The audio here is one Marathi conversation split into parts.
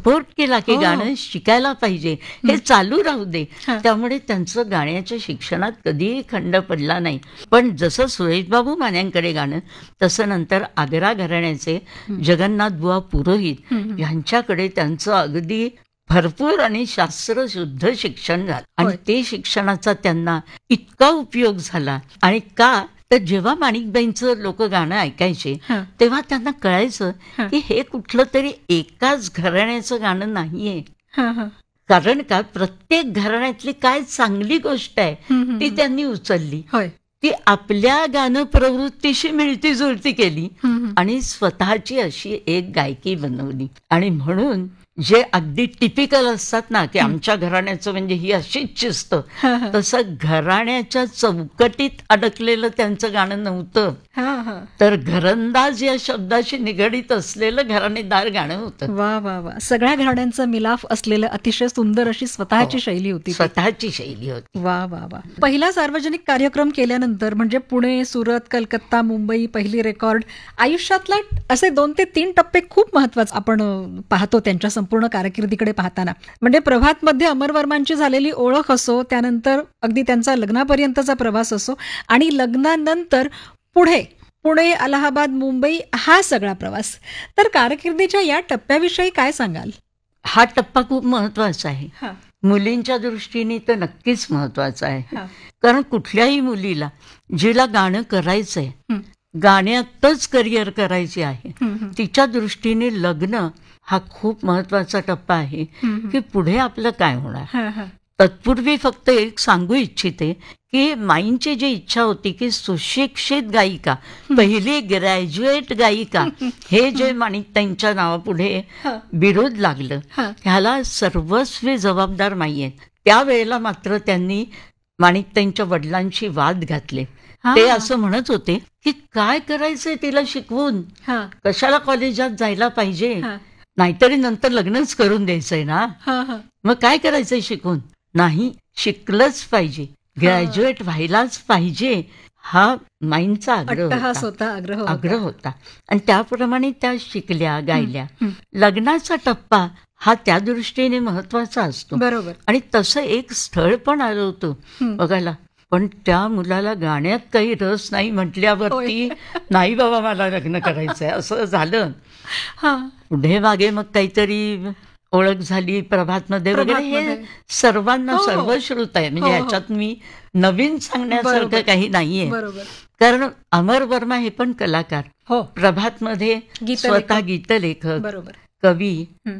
सपोर्ट केला की गाणं शिकायला पाहिजे, हे चालू राहू दे. त्यामुळे त्यांचं गाण्याच्या शिक्षणात कधीही खंड पडला नाही. पण जसं सुरेशबाबू मान्यांकडे गाणं, तसं नंतर आग्रा घराण्याचे जगन्नाथ बुवा पुरोहित यांच्याकडे त्यांचं अगदी भरपूर आणि शास्त्रशुद्ध शिक्षण झालं. आणि ते शिक्षणाचा त्यांना इतका उपयोग झाला. आणि का तर जेव्हा माणिकबाईंचं लोक गाणं ऐकायचे तेव्हा त्यांना कळायचं की हे कुठलं तरी एकाच घराण्याचं गाणं नाहीये. कारण का प्रत्येक घराण्यातली काय चांगली गोष्ट आहे ती त्यांनी उचलली, ती आपल्या गाणं प्रवृत्तीशी मिळती जुळती केली आणि स्वतःची अशी एक गायकी बनवली. आणि म्हणून जे अगदी टिपिकल असतात ना की आमच्या घराण्याचं म्हणजे ही अशीच शिस्त, तसं घराण्याच्या चौकटीत अडकलेलं त्यांचं गाणं नव्हतं, तर घरंदाज या शब्दाशी निगडीत असलेलं घराणेदार गाणं होतं. वा वा वा. सगळ्या घराण्यांचा मिलाफ असलेलं अतिशय सुंदर अशी स्वतःची शैली होती. स्वतःची शैली होती. वा वा वा. पहिला सार्वजनिक कार्यक्रम केल्यानंतर म्हणजे पुणे, सुरत, कलकत्ता, मुंबई, पहिली रेकॉर्ड, आयुष्यातला असे 2 ते 3 टप्पे खूप महत्वाचे आपण पाहतो त्यांच्या संपूर्ण कारकिर्दीकडे पाहताना. म्हणजे प्रभातमध्ये अमर वर्मांची झालेली ओळख असो, त्यानंतर अगदी त्यांचा लग्नापर्यंतचा प्रवास असो, आणि लग्नानंतर पुणे, अलाहाबाद, मुंबई हा सगळा प्रवास. तर कारकिर्दीच्या या टप्प्याविषयी काय सांगाल? हा टप्पा खूप महत्वाचा आहे. मुलींच्या दृष्टीने तर नक्कीच महत्वाचा आहे. कारण कुठल्याही मुलीला जिला गाणं करायचंय, गाण्यातच करिअर करायचे आहे, तिच्या दृष्टीने लग्न हा खूप महत्वाचा टप्पा आहे की पुढे आपलं काय होणार. तत्पूर्वी फक्त एक सांगू इच्छिते की माईंची जी इच्छा होती की सुशिक्षित गायिका, पहिली ग्रॅज्युएट गायिका, हे जे माणिकताईंच्या नावापुढे बिरुद लागलं, ह्याला सर्वस्वी जबाबदार माई आहेत. त्यावेळेला मात्र त्यांनी माणिकताईंच्या वडिलांशी वाद घातले. ते असं म्हणत होते की काय करायचंय तिला शिकवून, कशाला कॉलेजात जायला पाहिजे, नाहीतरी नंतर लग्नच करून द्यायचंय ना, मग काय करायचंय शिकून. नाही, शिकलंच पाहिजे, ग्रॅज्युएट व्हायलाच पाहिजे, हा माईंचा आग्रह होता. आणि त्याप्रमाणे त्या शिकल्या, गायल्या. लग्नाचा टप्पा हा त्या दृष्टीने महत्वाचा असतो. बरोबर. आणि तसं एक स्थळ पण आलं होतं बघायला, पण त्या मुलाला गाण्यात काही रस नाही म्हटल्यावरती नाही बाबा मला लग्न करायचंय असं झालं. पुढे मागे मग काहीतरी ओळख झाली प्रभातमध्ये वगैरे, हे सर्वांना सर्वश्रुत आहे. म्हणजे ह्याच्यात मी नवीन सांगण्यासारखं काही नाहीये. कारण अमर वर्मा हे पण कलाकार, प्रभातमध्ये स्वतः गीतलेखक, कवी,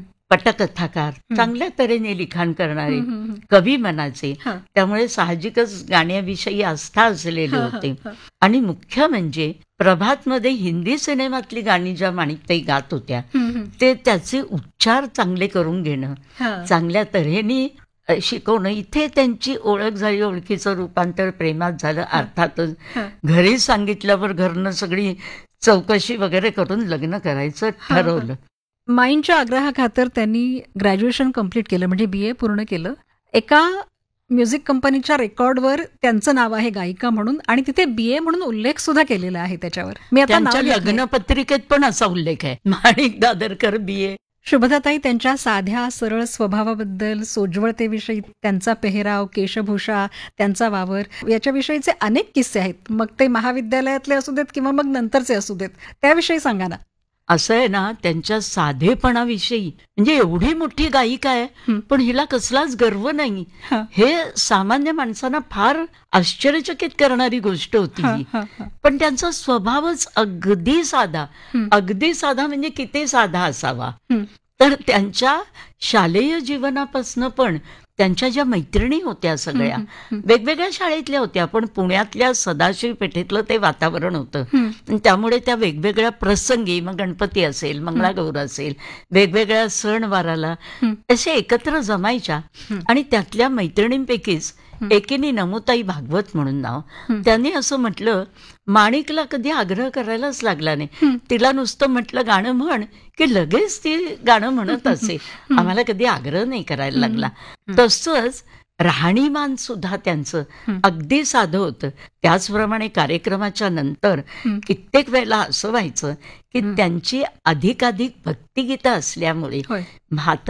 पटकथाकार, चांगल्या तऱ्हेने लिखाण करणारे कवी मनाचे, त्यामुळे साहजिकच गाण्याविषयी आस्था असलेले होते. आणि मुख्य म्हणजे प्रभातमध्ये हिंदी सिनेमातली गाणी ज्या माणिकताई गात होत्या ते त्याचे उच्चार चांगले करून घेणं, चांगल्या तऱ्हेने शिकवणं, इथे त्यांची ओळख झाली. ओळखीचं रूपांतर प्रेमात झालं. अर्थातच घरी सांगितल्यावर घरनं सगळी चौकशी वगैरे करून लग्न करायचं ठरवलं. माईंच्या आग्रहाखातर त्यांनी ग्रॅज्युएशन कंप्लीट केलं, म्हणजे BA पूर्ण केलं. एका म्युझिक कंपनीच्या रेकॉर्डवर त्यांचं नाव आहे गायिका म्हणून, आणि तिथे BA म्हणून उल्लेख सुद्धा केलेला आहे त्याच्यावर. मी आता त्यांच्या लग्नपत्रिकेत पण असा उल्लेख आहे, माणिक दादरकर BA. शुभदाताई त्यांच्या साध्या सरळ स्वभावाबद्दल, सोज्वळतेविषयी, त्यांचा पेहराव, केशभूषा, त्यांचा वावर याच्याविषयीचे अनेक किस्से आहेत. मग ते महाविद्यालयातले असू देत किंवा मग नंतरचे असू देत, त्याविषयी सांगा ना. असं आहे ना, त्यांच्या साधेपणाविषयी, म्हणजे एवढी मोठी गायिका आहे पण हिला कसलाच गर्व नाही, हे सामान्य माणसांना फार आश्चर्यचकित करणारी गोष्ट होती ही. पण त्यांचा स्वभावच अगदी साधा, अगदी साधा म्हणजे किती साधा असावा. तर त्यांच्या शालेय जीवनापासून पण त्यांच्या ज्या मैत्रिणी होत्या सगळ्या वेगवेगळ्या शाळेतल्या होत्या, पण पुण्यातल्या सदाशिव पेठेतलं ते वातावरण होतं. त्यामुळे त्या वेगवेगळ्या प्रसंगी, मग गणपती असेल, मंगळागौर असेल, वेगवेगळ्या सणवाराला असे एकत्र जमायच्या. आणि त्यातल्या मैत्रिणींपैकीच एकीने नमोताई भागवत म्हणून नाव, त्यांनी असं म्हटलं, माणिकला कधी आग्रह करायलाच लागला नाही, तिला नुसतं म्हटलं गाणं म्हण की लगेच ती गाणं म्हणत असे, आम्हाला कधी आग्रह नाही करायला लागला. तसंच राहणीमान सुद्धा त्यांचं अगदी साधं होतं. त्याचप्रमाणे कार्यक्रमाच्या नंतर कित्येक वेळेला असं व्हायचं की त्यांची अधिकाधिक भक्तिगीतं असल्यामुळे